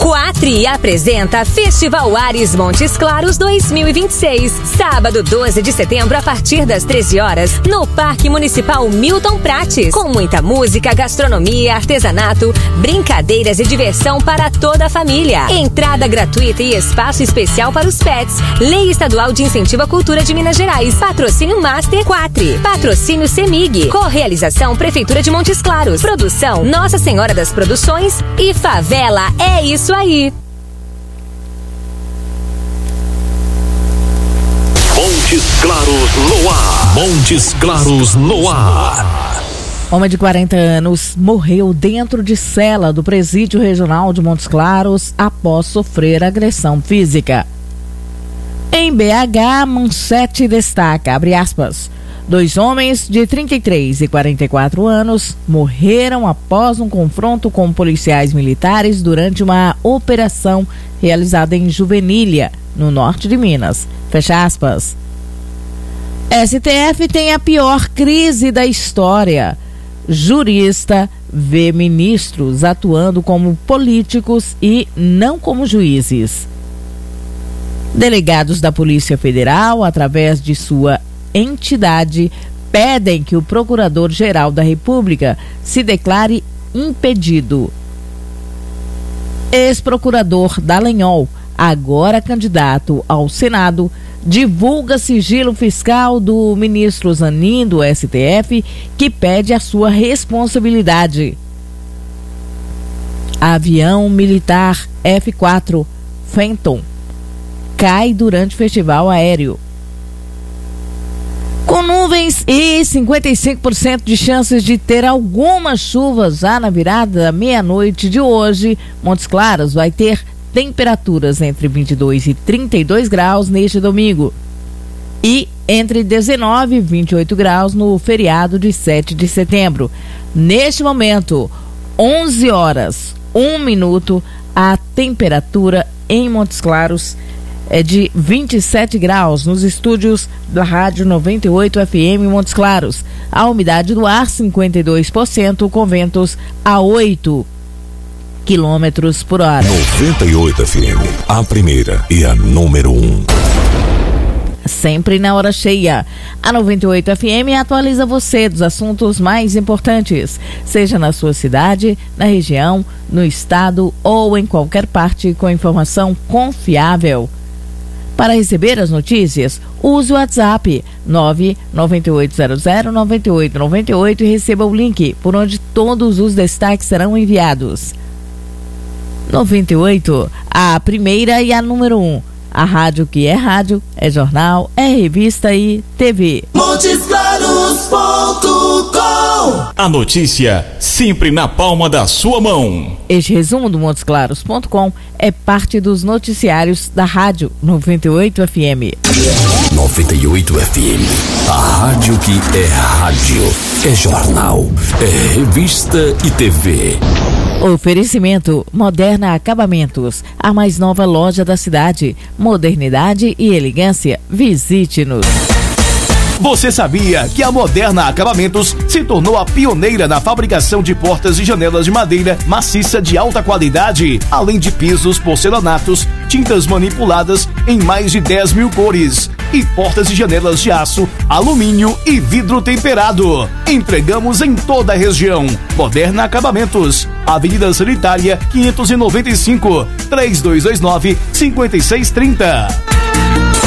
Quatri apresenta Festival Ares Montes Claros 2026. Sábado 12 de setembro, a partir das 13 horas, no Parque Municipal Milton Prates. Com muita música, gastronomia, artesanato, brincadeiras e diversão para toda a família. Entrada gratuita e espaço especial para os pets. Lei Estadual de Incentivo à Cultura de Minas Gerais. Patrocínio Master Quatri. Patrocínio Semig. Correalização Prefeitura de Montes Claros. Produção Nossa Senhora das Produções e Favela. É isso aí. Montes Claros no ar. Montes Claros no ar. Homem de 40 anos morreu dentro de cela do Presídio Regional de Montes Claros após sofrer agressão física. Em BH, Manchete destaca, abre aspas, 2 homens de 33 e 44 anos morreram após um confronto com policiais militares durante uma operação realizada em Juvenília, no norte de Minas. Fecha aspas. STF tem a pior crise da história. Jurista vê ministros atuando como políticos e não como juízes. Delegados da Polícia Federal, através de sua entidade, pedem que o Procurador-Geral da República se declare impedido. Ex-procurador Dallagnol, agora candidato ao Senado, divulga sigilo fiscal do ministro Zanin do STF, que pede a sua responsabilidade. Avião militar F-4 Phantom cai durante festival aéreo. Com nuvens e 55% de chances de ter algumas chuvas já na virada da meia-noite de hoje, Montes Claros vai ter temperaturas entre 22 e 32 graus neste domingo e entre 19 e 28 graus no feriado de 7 de setembro. Neste momento, 11 horas, 1 minuto, a temperatura em Montes Claros é de 27 graus nos estúdios da Rádio 98 FM Montes Claros. A umidade do ar 52%, com ventos a 8 quilômetros por hora. 98 FM, a primeira e a número 1. Sempre na hora cheia. A 98 FM atualiza você dos assuntos mais importantes, seja na sua cidade, na região, no estado ou em qualquer parte, com informação confiável. Para receber as notícias, use o WhatsApp 998009898 e receba o link por onde todos os destaques serão enviados. 98, a primeira e a número 1. A rádio que é rádio, é jornal, é revista e TV. MontesClaros.com. A notícia sempre na palma da sua mão. Este resumo do MontesClaros.com é parte dos noticiários da Rádio 98 FM. 98 FM, a rádio que é rádio, é jornal, é revista e TV. Oferecimento Moderna Acabamentos, a mais nova loja da cidade. Modernidade e elegância. Visite-nos. Você sabia que a Moderna Acabamentos se tornou a pioneira na fabricação de portas e janelas de madeira maciça de alta qualidade, além de pisos, porcelanatos, tintas manipuladas em mais de 10 mil cores e portas e janelas de aço, alumínio e vidro temperado. Entregamos em toda a região. Moderna Acabamentos, Avenida Sanitária 595, 3229-5630.